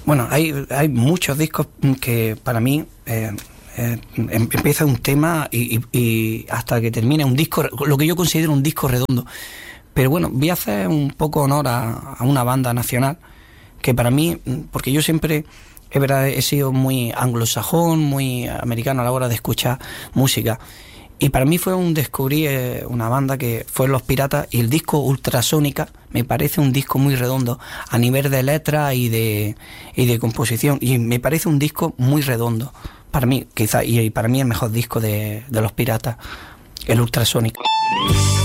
Bueno, hay muchos discos que para mí empieza un tema y hasta que termine un disco, lo que yo considero un disco redondo. Pero bueno, voy a hacer un poco honor a una banda nacional que para mí, porque yo siempre, es verdad, he sido muy anglosajón, muy americano a la hora de escuchar música. Y para mí fue un descubrir una banda que fue Los Piratas, y el disco Ultrasónica me parece un disco muy redondo a nivel de letra y de composición, y me parece un disco muy redondo para mí, quizás, y para mí el mejor disco de Los Piratas, el Ultrasónica.